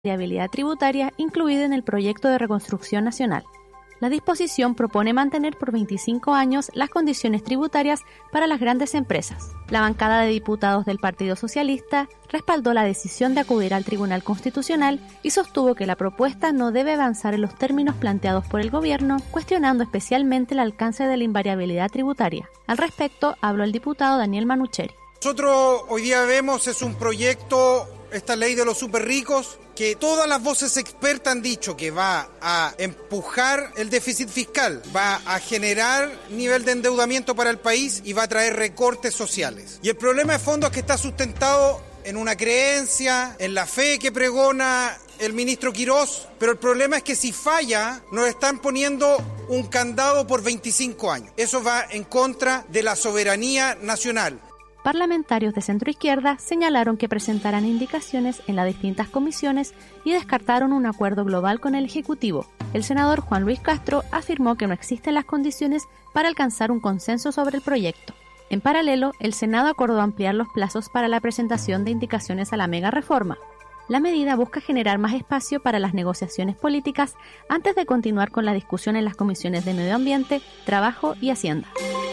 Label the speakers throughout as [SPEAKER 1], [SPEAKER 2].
[SPEAKER 1] variabilidad tributaria incluida en el proyecto de reconstrucción nacional. La disposición propone mantener por 25 años las condiciones tributarias para las grandes empresas. La bancada de diputados del Partido Socialista respaldó la decisión de acudir al Tribunal Constitucional y sostuvo que la propuesta no debe avanzar en los términos planteados por el gobierno, cuestionando especialmente el alcance de la invariabilidad tributaria. Al respecto, habló el diputado Daniel Manucheri.
[SPEAKER 2] Nosotros hoy día vemos es un proyecto, esta ley de los superricos, que todas las voces expertas han dicho que va a empujar el déficit fiscal, va a generar nivel de endeudamiento para el país y va a traer recortes sociales. Y el problema de fondo es que está sustentado en una creencia, en la fe que pregona el ministro Quirós, pero el problema es que si falla, nos están poniendo un candado por 25 años. Eso va en contra de la soberanía nacional.
[SPEAKER 1] Parlamentarios de centroizquierda señalaron que presentarán indicaciones en las distintas comisiones y descartaron un acuerdo global con el Ejecutivo. El senador Juan Luis Castro afirmó que no existen las condiciones para alcanzar un consenso sobre el proyecto. En paralelo, el Senado acordó ampliar los plazos para la presentación de indicaciones a la mega reforma. La medida busca generar más espacio para las negociaciones políticas antes de continuar con la discusión en las comisiones de Medio Ambiente, Trabajo y Hacienda.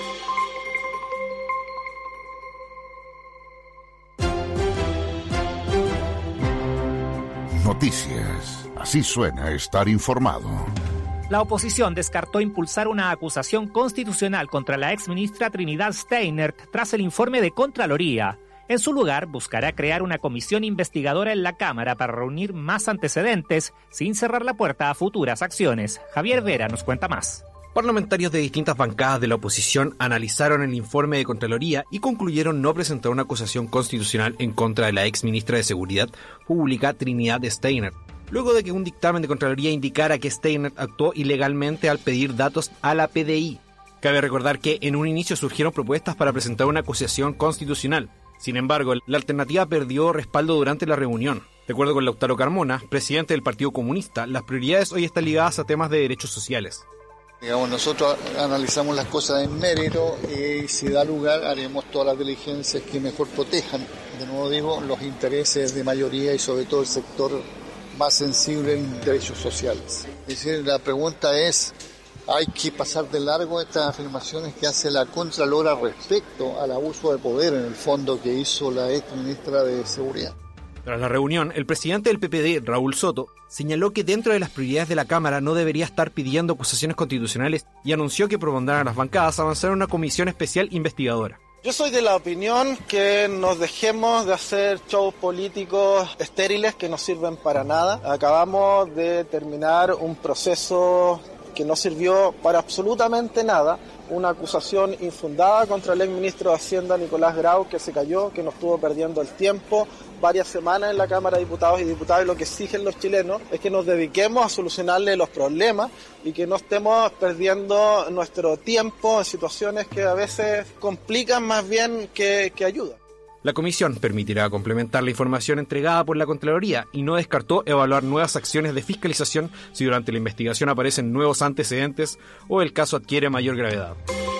[SPEAKER 3] Noticias. Así suena estar informado.
[SPEAKER 4] La oposición descartó impulsar una acusación constitucional contra la exministra Trinidad Steinert tras el informe de Contraloría. En su lugar, buscará crear una comisión investigadora en la Cámara para reunir más antecedentes sin cerrar la puerta a futuras acciones. Javier Vera nos cuenta más.
[SPEAKER 5] Parlamentarios de distintas bancadas de la oposición analizaron el informe de Contraloría y concluyeron no presentar una acusación constitucional en contra de la exministra de Seguridad Pública Trinidad Steinert, luego de que un dictamen de Contraloría indicara que Steinert actuó ilegalmente al pedir datos a la PDI. Cabe recordar que en un inicio surgieron propuestas para presentar una acusación constitucional. Sin embargo, la alternativa perdió respaldo durante la reunión. De acuerdo con Lautaro Carmona, presidente del Partido Comunista, las prioridades hoy están ligadas a temas de derechos sociales.
[SPEAKER 6] Digamos, nosotros analizamos las cosas en mérito y si da lugar haremos todas las diligencias que mejor protejan, de nuevo digo, los intereses de mayoría y sobre todo el sector más sensible en derechos sociales. Es decir, la pregunta es, ¿hay que pasar de largo estas afirmaciones que hace la Contralora respecto al abuso de poder en el fondo que hizo la ex ministra de Seguridad?
[SPEAKER 5] Tras la reunión, el presidente del PPD, Raúl Soto, señaló que dentro de las prioridades de la Cámara no debería estar pidiendo acusaciones constitucionales y anunció que propondrán a las bancadas avanzar en una comisión especial investigadora.
[SPEAKER 7] Yo soy de la opinión que nos dejemos de hacer shows políticos estériles que no sirven para nada. Acabamos de terminar un proceso que no sirvió para absolutamente nada, una acusación infundada contra el exministro de Hacienda Nicolás Grau, que se cayó, que nos estuvo perdiendo el tiempo varias semanas en la Cámara de Diputados y Diputadas, y lo que exigen los chilenos es que nos dediquemos a solucionarle los problemas y que no estemos perdiendo nuestro tiempo en situaciones que a veces complican más bien que ayudan.
[SPEAKER 5] La comisión permitirá complementar la información entregada por la Contraloría y no descartó evaluar nuevas acciones de fiscalización si durante la investigación aparecen nuevos antecedentes o el caso adquiere mayor gravedad.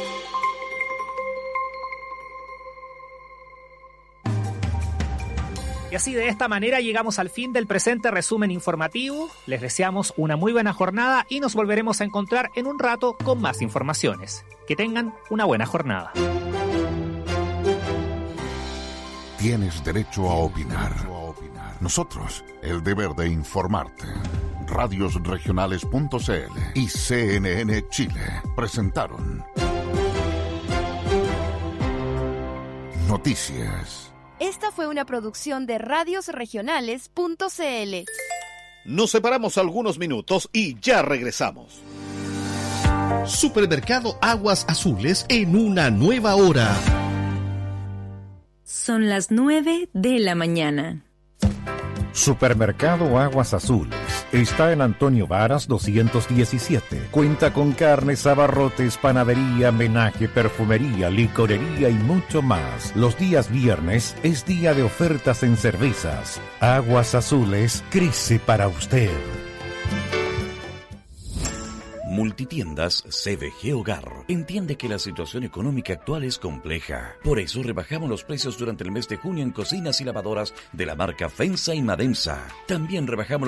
[SPEAKER 4] Y así de esta manera llegamos al fin del presente resumen informativo. Les deseamos una muy buena jornada y nos volveremos a encontrar en un rato con más informaciones. Que tengan una buena jornada.
[SPEAKER 3] Tienes derecho a opinar. Nosotros, el deber de informarte. Radiosregionales.cl y CNN Chile presentaron Noticias.
[SPEAKER 8] Esta fue una producción de Radiosregionales.cl.
[SPEAKER 9] Nos separamos algunos minutos y ya regresamos. Supermercado Aguas Azules en una nueva hora.
[SPEAKER 10] Son las 9 de la mañana.
[SPEAKER 11] Supermercado Aguas Azules está en Antonio Varas 217. Cuenta con carnes, abarrotes, panadería, menaje, perfumería, licorería y mucho más. Los días viernes es día de ofertas en cervezas. Aguas Azules crece para usted.
[SPEAKER 12] Multitiendas CBG Hogar entiende que la situación económica actual es compleja. Por eso rebajamos los precios durante el mes de junio en cocinas y lavadoras de la marca FENSA y Madensa. También rebajamos